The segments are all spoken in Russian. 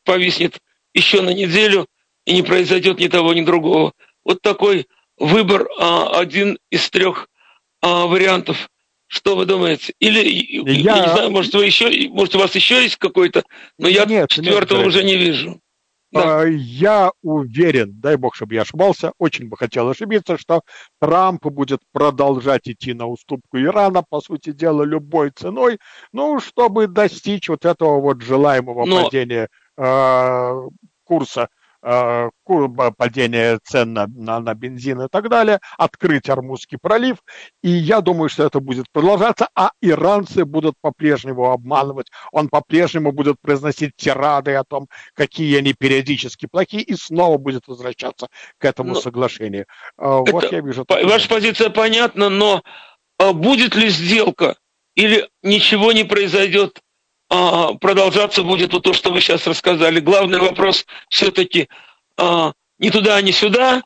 повиснет еще на неделю, и не произойдет ни того, ни другого. Вот такой выбор, один из 3 вариантов. Что вы думаете? Или, я не знаю, может, у вас еще есть какой-то, но я 4-го уже не вижу. Да. Я уверен, дай бог, чтобы я ошибался, очень бы хотел ошибиться, что Трамп будет продолжать идти на уступку Ирана, по сути дела, любой ценой, чтобы достичь вот этого вот желаемого падения курса, падения цен на бензин и так далее, открыть Ормузский пролив, и я думаю, что это будет продолжаться, а иранцы будут по-прежнему обманывать, он по-прежнему будет произносить тирады о том, какие они периодически плохие, и снова будет возвращаться к этому соглашению. Вот я вижу. Ваша позиция понятна, но будет ли сделка или ничего не произойдет? Продолжаться будет то, что вы сейчас рассказали. Главный вопрос все-таки ни туда, ни сюда.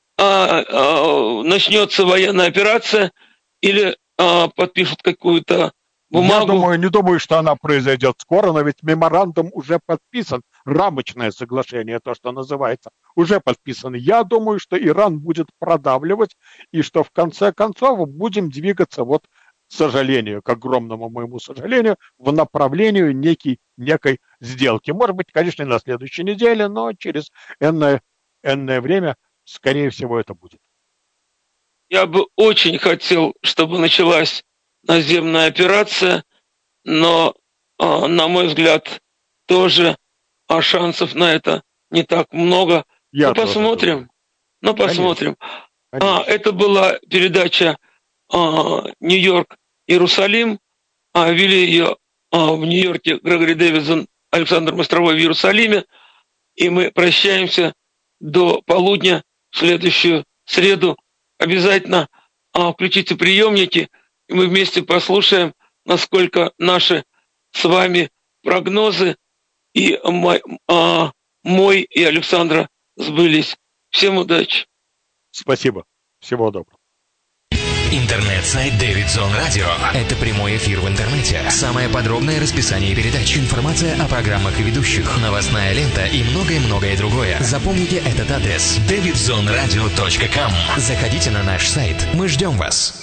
Начнется военная операция или подпишут какую-то бумагу. Я не думаю, что она произойдет скоро, но ведь меморандум уже подписан. Рамочное соглашение, то, что называется, уже подписано. Я думаю, что Иран будет продавливать, и что в конце концов будем двигаться к сожалению, к огромному моему сожалению, в направлении некой сделки. Может быть, конечно, на следующей неделе, но через энное время, скорее всего, это будет. Я бы очень хотел, чтобы началась наземная операция, но, на мой взгляд, тоже шансов на это не так много. Посмотрим. Посмотрим. Конечно. Это была передача Нью-Йорк, Иерусалим, вели ее в Нью-Йорке Грегори Дэвидсон, Александр Мостровой в Иерусалиме, и мы прощаемся до полудня в следующую среду. Обязательно включите приемники, и мы вместе послушаем, насколько наши с вами прогнозы и мой и Александра сбылись. Всем удачи. Спасибо. Всего доброго. Интернет-сайт Davidson Radio. Это прямой эфир в интернете. Самое подробное расписание передач, информация о программах и ведущих, новостная лента и многое-многое другое. Запомните этот адрес: davidsonradio.com. Заходите на наш сайт. Мы ждем вас.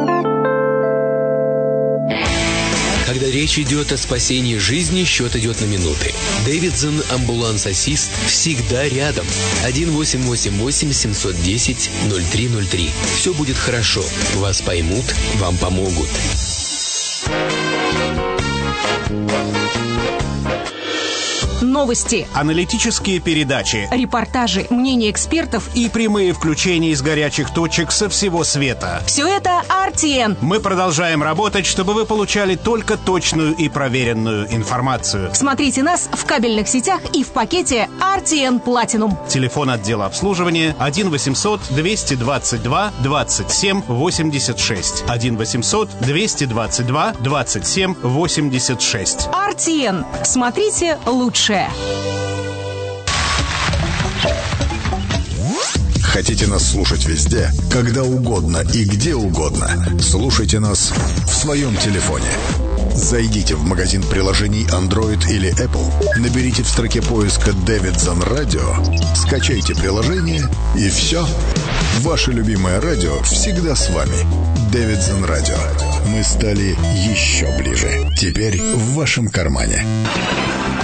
Когда речь идет о спасении жизни, счет идет на минуты. Дэвидсон амбуланс-ассист всегда рядом. 1-888-710-0303. Все будет хорошо. Вас поймут, вам помогут. Новости, аналитические передачи, репортажи, мнения экспертов и прямые включения из горячих точек со всего света. Все это RTN. Мы продолжаем работать, чтобы вы получали только точную и проверенную информацию. Смотрите нас в кабельных сетях и в пакете RTN Platinum. Телефон отдела обслуживания 1-800-222-27-86. 1-800-222-27-86. RTN. Смотрите лучшее. Хотите нас слушать везде, когда угодно и где угодно? Слушайте нас в своем телефоне. Зайдите в магазин приложений Android или Apple, наберите в строке поиска Davidson Radio, скачайте приложение, и все. Ваше любимое радио всегда с вами. Davidson Radio. Мы стали еще ближе. Теперь в вашем кармане.